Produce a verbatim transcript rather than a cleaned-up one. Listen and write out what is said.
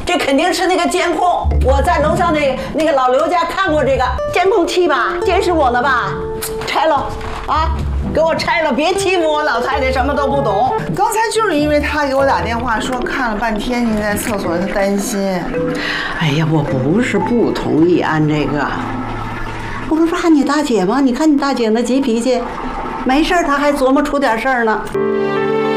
这肯定是那个监控。我在楼上那那个老刘家看过这个监控器吧，监视我呢吧？拆了啊！给我拆了，别欺负我老太太，什么都不懂。 刚才就是因为他给我打电话说看了半天您在厕所，他担心。 哎呀，我不是不同意按这个，我不是按你大姐吗？你看你大姐那急脾气，没事他还琢磨出点事儿呢。